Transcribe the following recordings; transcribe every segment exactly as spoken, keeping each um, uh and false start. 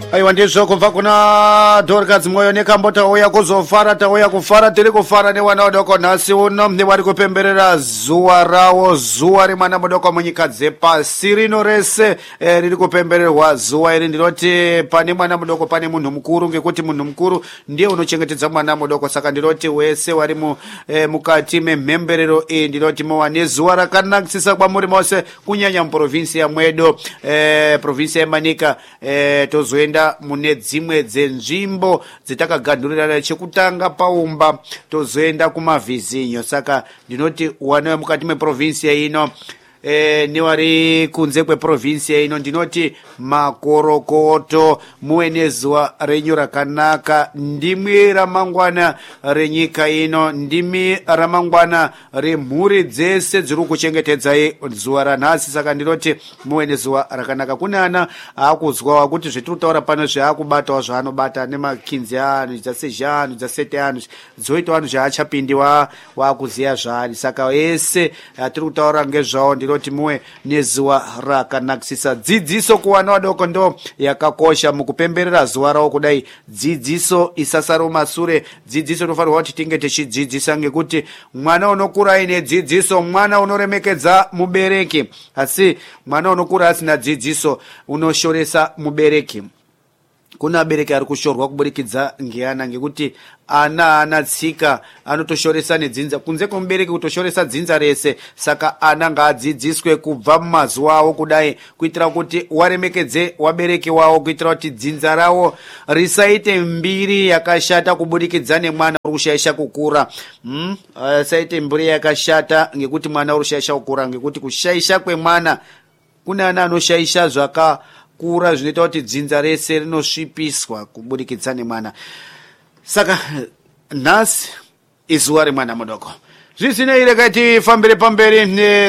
aiwa ndizvo kubva kuna Dorcas Moyo nekambo tauya kuzofara tauya kufara tiri kufara newana wadoko nhasi uno nevari kupemberera zuva rawo zuva remwana mudoko munyika dzepasi rino rese eh, riri kupembererwa zuva iri ndinoti pane mwana mudoko pane munhu mukuru ngekuti munhu mukuru ndiye unochengetedza mwana mudoko saka ndinoti wese wari mu, eh, mukati memhemberero iyi ndinoti muwane zuva rakanakisisa kwamuri mose kunyanya muprovinsi mwedu eh, provinsi yeManika eh, tozoenda mune dzimwe dzenzvimbo dzitakagandurira chekutanga paumba tozoenda kumavhizinyo saka ndinoti wane mukati meprovinsi ino E, niwari kunze kweprovinsi ino ndinoti makorokoto muwe nezuva renyu rakanaka ndimi ramangwana renyika ino ndimi ramangwana remhuri dzese dziri kuchengetedzai zuva ranhasi saka ndinoti muwe nezuva rakanaka. Kune ana akuzwawa kuti zvetiri kutaura pano zvaakubatawo zvaanobata nemakinzi anhu dzasezha anhu dzasete anhu dzoitawo anhu zvaachapindiwa waakuziya zvaari saka ese atiri kutaura ngezvawo ndinoti muwe nezuva rakanakisisa. Dzidziso kuwana vadoko ndo yakakosha mukupemberera zuva rawo kudai. Dzidziso isasaro masure, dzidziso inofanirwa kuti tinge tichidzidzisa ngekuti mwana unokura aine dzidziso mwana unoremekedza mubereki, asi mwana unokura asina dzidziso unoshoresa mubereki. Kuna abereki ari kushorwa kuburikidza ngeana ngekuti ana ana tsika anotoshoresa nedzinza kunze kwomubereki kutoshoresa dzinza rese saka ana ngaadzidziswe kubva mumazuva awo kudai kuitira kuti waremekedze wabereki wawo kuitira kuti dzinza rawo risaite mbiri yakashata kuburikidza nemwana uri kushaisha kukura hmm? uh, saite mbiri yakashata ngekuti mwana uri kushaisha kukura ngekuti kushaisha kwemwana kuna ana anoshaisha zvaka kura zvinoita kuti dzinza rese rinosvipiswa kuburikidza nemwana saka nhasi izuva remwana mudoko. Zvisinei regai tifambire pamberi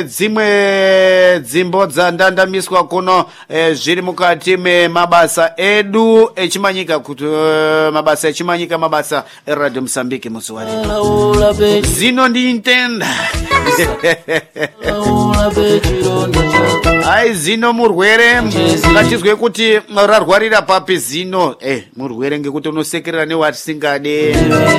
nedzimwe dzimbo dzandandamiswa kuno eh, zviri mukati memabasa edu echimanyika kuti uh, mabasa echimanyika mabasa eRadio Msambiki muzuva rino zino ndintenda ai zino murwere ngatizwe kuti rarwarira papi zino eh murwere ngekuti unosekerera newati singade